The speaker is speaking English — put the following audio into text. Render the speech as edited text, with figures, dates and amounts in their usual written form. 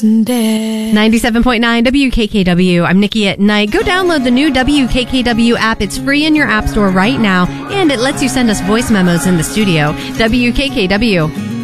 97.9 WKKW. I'm Nikki at Night. Go download the new WKKW app. It's free in your app store right now, and it lets you send us voice memos in the studio. WKKW.